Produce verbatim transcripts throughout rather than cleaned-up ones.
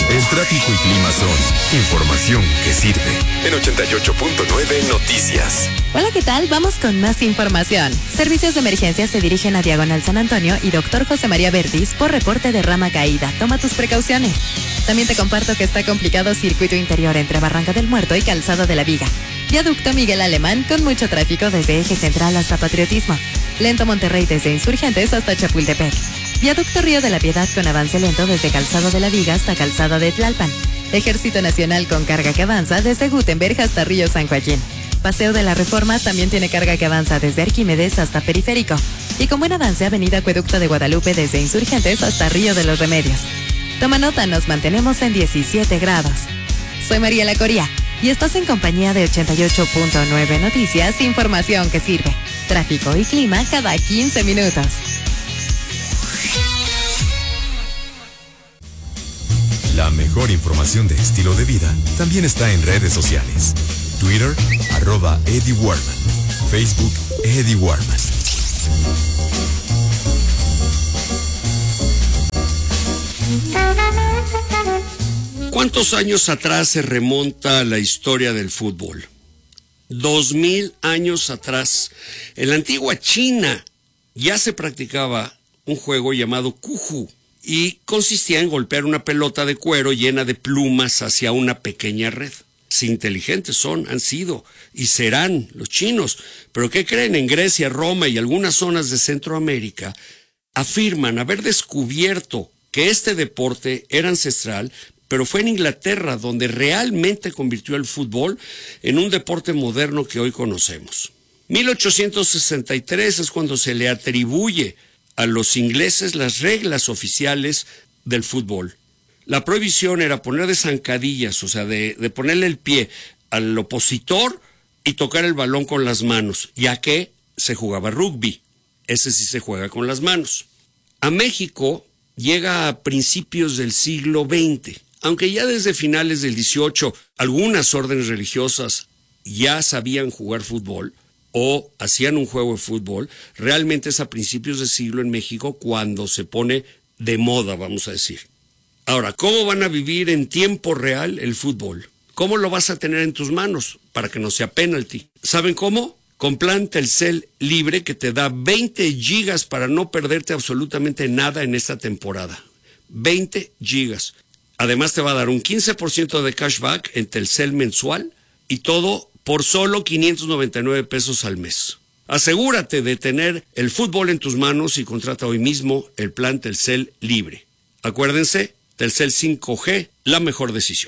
El tráfico y clima son información que sirve. En ochenta y ocho punto nueve Noticias. Hola, ¿qué tal? Vamos con más información. Servicios de emergencia se dirigen a Diagonal San Antonio y Doctor José María Verdis por reporte de rama caída. Toma tus precauciones. También te comparto que está complicado circuito interior entre Barranca del Muerto y Calzado de la Viga. Viaducto Miguel Alemán con mucho tráfico desde Eje Central hasta Patriotismo. Lento Monterrey desde Insurgentes hasta Chapultepec. Viaducto Río de la Piedad con avance lento desde Calzado de la Viga hasta Calzado de Tlalpan. Ejército Nacional con carga que avanza desde Gutenberg hasta Río San Joaquín. Paseo de la Reforma también tiene carga que avanza desde Arquímedes hasta Periférico. Y con buen avance Avenida Acueducto de Guadalupe desde Insurgentes hasta Río de los Remedios. Toma nota, nos mantenemos en diecisiete grados. Soy Mariela Coria y estás en compañía de ochenta y ocho punto nueve Noticias, información que sirve. Tráfico y clima cada quince minutos. La mejor información de estilo de vida también está en redes sociales. Twitter, arroba Eddie Warman. Facebook, Eddie Warman. ¿Cuántos años atrás se remonta la historia del fútbol? Dos mil años atrás. En la antigua China ya se practicaba un juego llamado Cuju y consistía en golpear una pelota de cuero llena de plumas hacia una pequeña red. Si inteligentes son, han sido y serán los chinos. ¿Pero qué creen? En Grecia, Roma y algunas zonas de Centroamérica afirman haber descubierto que este deporte era ancestral, pero fue en Inglaterra donde realmente convirtió el fútbol en un deporte moderno que hoy conocemos. mil ochocientos sesenta y tres es cuando se le atribuye a los ingleses las reglas oficiales del fútbol. La prohibición era poner de zancadillas, o sea, de, de ponerle el pie al opositor y tocar el balón con las manos, ya que se jugaba rugby. Ese sí se juega con las manos. A México llega a principios del siglo veinte. Aunque ya desde finales del dieciocho algunas órdenes religiosas ya sabían jugar fútbol o hacían un juego de fútbol, realmente es a principios de siglo en México cuando se pone de moda, vamos a decir. Ahora, ¿cómo van a vivir en tiempo real el fútbol? ¿Cómo lo vas a tener en tus manos para que no sea penalti? ¿Saben cómo? Con plan Telcel Libre que te da veinte gigas para no perderte absolutamente nada en esta temporada. veinte gigas. Además te va a dar un quince por ciento de cashback en Telcel mensual y todo por solo quinientos noventa y nueve pesos al mes. Asegúrate de tener el fútbol en tus manos y contrata hoy mismo el plan Telcel Libre. Acuérdense, Telcel cinco G, la mejor decisión.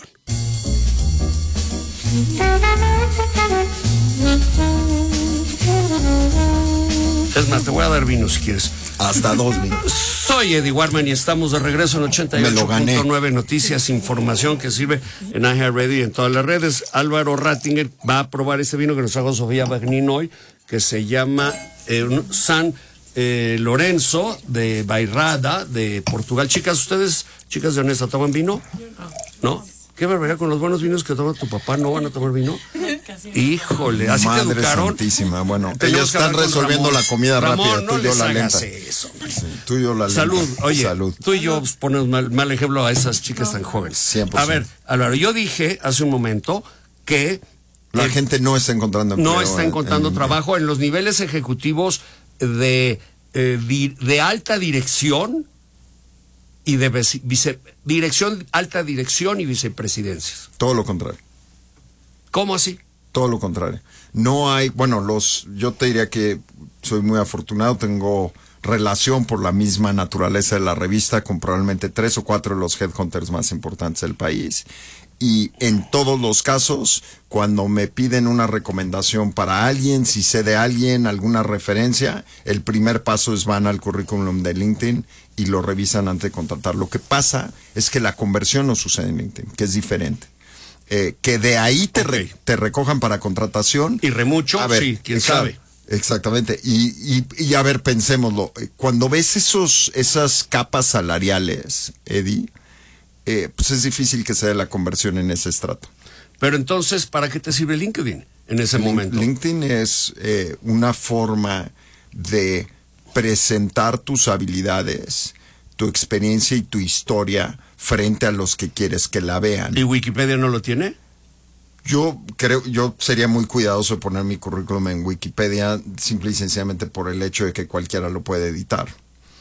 Es más, te voy a dar vino si quieres. Hasta dos minutos. Soy Eddie Warman y estamos de regreso en ochenta y ocho punto nueve Noticias, información que sirve en iHeartRadio y en todas las redes. Álvaro Rattinger va a probar este vino que nos trajo Sofía Bagnin hoy, que se llama eh, San eh, Lorenzo de Bairrada, de Portugal. Chicas, ¿ustedes, chicas de Honesta, toman vino? ¿No? ¿Qué barbaridad con los buenos vinos que toma tu papá? ¿No van a tomar vino? Híjole, así Madre te educaron. Santísima. Bueno, ellos están resolviendo la comida Ramón, rápida, no tú y yo la lenta. Eso, sí, tú y yo la lenta. Salud, oye, Salud. Tú y yo ponemos mal, mal ejemplo a esas chicas tan jóvenes. cien por ciento. A ver, Álvaro, yo dije hace un momento que la eh, gente no está encontrando empleo. No está encontrando en, trabajo en los niveles ejecutivos de, eh, di, de alta dirección y de vice, vice, dirección, alta dirección y vicepresidencias. Todo lo contrario. ¿Cómo así? Todo lo contrario. No hay, bueno, los, yo te diría que soy muy afortunado, tengo relación por la misma naturaleza de la revista con probablemente tres o cuatro de los headhunters más importantes del país. Y en todos los casos, cuando me piden una recomendación para alguien, si sé de alguien, alguna referencia, el primer paso es van al currículum de LinkedIn y lo revisan antes de contratar. Lo que pasa es que la conversión no sucede en LinkedIn, que es diferente. Eh, que de ahí te, okay. re, te recojan para contratación. Y remucho, a ver, sí, quién sabe. Exactamente. Y, y, y a ver, pensémoslo. Cuando ves esos, esas capas salariales, Eddie, eh, pues es difícil que se dé la conversión en ese estrato. Pero entonces, ¿para qué te sirve LinkedIn en ese Link, momento? LinkedIn es eh, una forma de presentar tus habilidades, tu experiencia y tu historia frente a los que quieres que la vean. ¿Y Wikipedia no lo tiene? Yo creo, yo sería muy cuidadoso de poner mi currículum en Wikipedia, simple y sencillamente por el hecho de que cualquiera lo puede editar.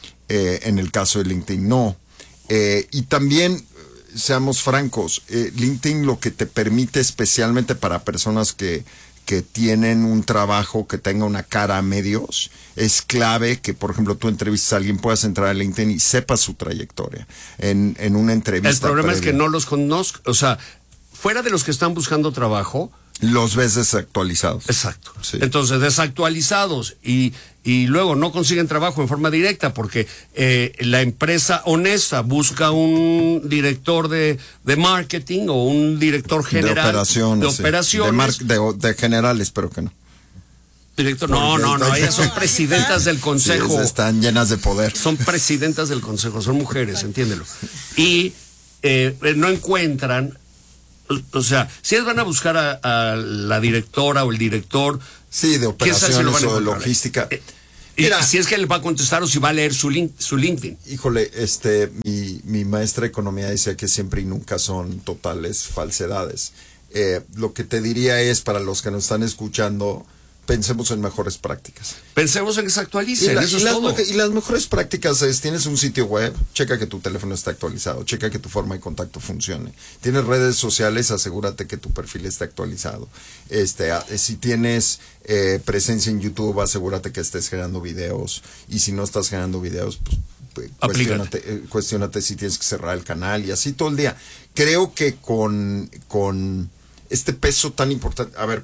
Eh, en el caso de LinkedIn, no. Eh, y también, seamos francos, eh, LinkedIn lo que te permite, especialmente para personas que, que tienen un trabajo que tenga una cara a medios, es clave que, por ejemplo, tú entrevistas a alguien, puedas entrar a LinkedIn y sepas su trayectoria en, en una entrevista. El problema previa. es que no los conozco, o sea, fuera de los que están buscando trabajo, los ves desactualizados. Exacto. Sí. Entonces, desactualizados y, y luego no consiguen trabajo en forma directa porque eh, la empresa honesta busca un director de, de marketing o un director general de operaciones. De, sí. operaciones. de, mar- de, de general, espero que no. Director, no, no, no, ellas son presidentas del consejo. Sí, están llenas de poder. Son presidentas del consejo, son mujeres, entiéndelo. Y eh, no encuentran... O sea, si ellos van a buscar a, a la directora o el director... Sí, de operaciones si o de logística. Eh, y Mira, si es que le va a contestar o si va a leer su, link, su LinkedIn. Híjole, este, mi, mi maestra de economía decía que siempre y nunca son totales falsedades. Eh, lo que te diría es, para los que nos están escuchando, pensemos en mejores prácticas. Pensemos en que se actualicen, y, la, eso y, es las, todo. y las mejores prácticas es, tienes un sitio web, checa que tu teléfono está actualizado, checa que tu forma de contacto funcione. Tienes redes sociales, asegúrate que tu perfil esté actualizado. Este, a, si tienes eh, presencia en YouTube, asegúrate que estés generando videos. Y si no estás generando videos, pues cuestiónate, eh, cuestiónate si tienes que cerrar el canal y así todo el día. Creo que con, con este peso tan importante, a ver,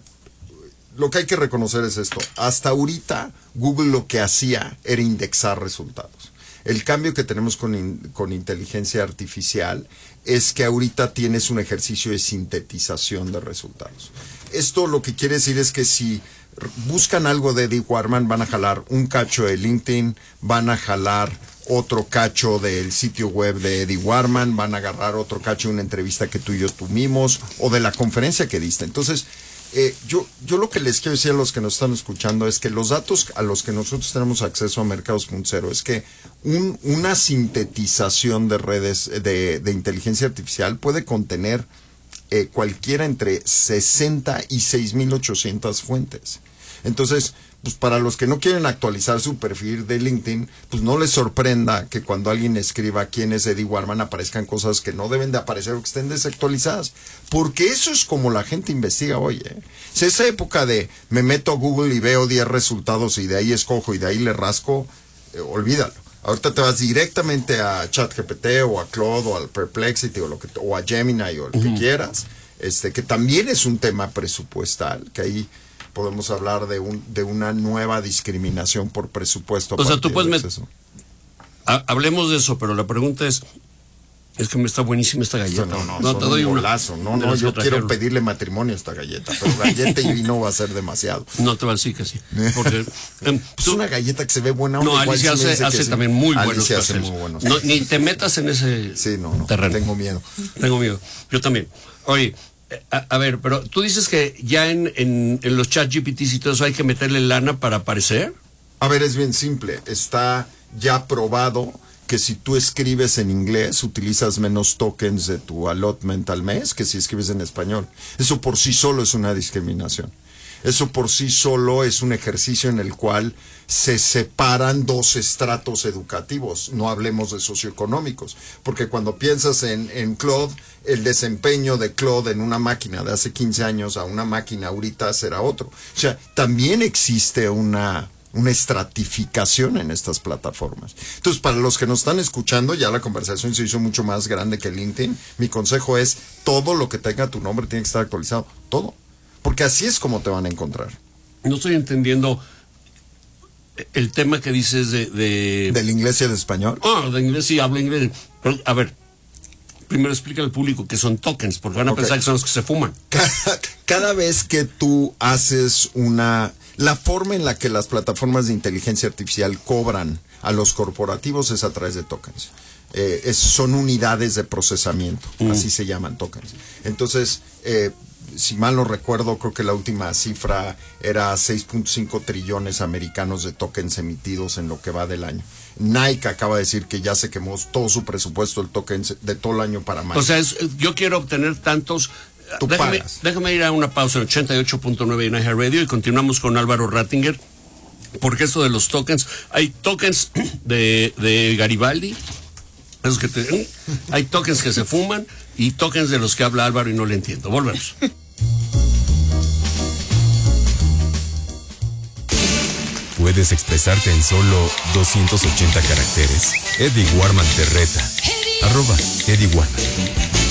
lo que hay que reconocer es esto. Hasta ahorita, Google lo que hacía era indexar resultados. El cambio que tenemos con, in, con inteligencia artificial es que ahorita tienes un ejercicio de sintetización de resultados. Esto lo que quiere decir es que si buscan algo de Eddie Warman, van a jalar un cacho de LinkedIn, van a jalar otro cacho del sitio web de Eddie Warman, van a agarrar otro cacho de una entrevista que tú y yo tuvimos o de la conferencia que diste. Entonces, Eh, yo, yo lo que les quiero decir a los que nos están escuchando es que los datos a los que nosotros tenemos acceso a Mercados punto cero es que un, una sintetización de redes de, de inteligencia artificial puede contener eh, cualquiera entre sesenta y seis mil ochocientas fuentes. Entonces, pues para los que no quieren actualizar su perfil de LinkedIn, pues no les sorprenda que cuando alguien escriba quién es Eddie Warman aparezcan cosas que no deben de aparecer o que estén desactualizadas. Porque eso es como la gente investiga hoy, ¿eh? Si esa época de me meto a Google y veo diez resultados y de ahí escojo y de ahí le rasco, eh, olvídalo. Ahorita te vas directamente a ChatGPT o a Claude o al Perplexity o, lo que, o a Gemini o el uh-huh. que quieras, este, que también es un tema presupuestal, que ahí podemos hablar de un de una nueva discriminación por presupuesto. O sea, tú puedes met... hablemos de eso, pero la pregunta es, es que me está buenísima esta galleta. No, no, no te doy un golazo. No, no, yo quiero pedirle matrimonio a esta galleta, pero galleta y vino va a ser demasiado. No te va a decir que sí. Porque um, es una galleta que se ve buena. No, Alicia hace, sí hace también muy buenos Alicia hace pasteles. muy buenos. No, ni te metas en ese sí, no, no, terreno. Tengo miedo. Tengo miedo. Yo también. Oye, A, a ver, pero tú dices que ya en, en, en los chat G P Ts y todo eso hay que meterle lana para aparecer. A ver, es bien simple. Está ya probado que si tú escribes en inglés, utilizas menos tokens de tu allotment al mes que si escribes en español. Eso por sí solo es una discriminación. Eso por sí solo es un ejercicio en el cual se separan dos estratos educativos, no hablemos de socioeconómicos, porque cuando piensas en, en Claude, el desempeño de Claude en una máquina de hace quince años a una máquina ahorita será otro. O sea, también existe una, una estratificación en estas plataformas. Entonces, para los que nos están escuchando, ya la conversación se hizo mucho más grande que LinkedIn. Mi consejo es, todo lo que tenga tu nombre tiene que estar actualizado, todo. Porque así es como te van a encontrar. No estoy entendiendo el tema que dices de... de... ¿Del inglés y el español? Ah, de inglés sí, hablo inglés. Pero, a ver, primero explica al público que son tokens, porque van a okay. pensar que son los que se fuman. Cada, cada vez que tú haces una... La forma en la que las plataformas de inteligencia artificial cobran a los corporativos es a través de tokens. Eh, es, son unidades de procesamiento, mm. así se llaman tokens. Entonces... Eh, si mal no recuerdo, creo que la última cifra era seis punto cinco trillones americanos de tokens emitidos en lo que va del año. Nike acaba de decir que ya se quemó todo su presupuesto del tokens de todo el año para mayo. O sea, es, yo quiero obtener tantos... Tú déjame, pagas. déjame ir a una pausa en ochenta y ocho punto nueve en iHeartRadio y continuamos con Álvaro Rattinger, porque esto de los tokens, hay tokens de, de Garibaldi, esos que te, hay tokens que se fuman y tokens de los que habla Álvaro y no le entiendo. Volvemos. ¿Puedes expresarte en solo doscientos ochenta caracteres? Eddie Warman te reta. Arroba Eddie Warman.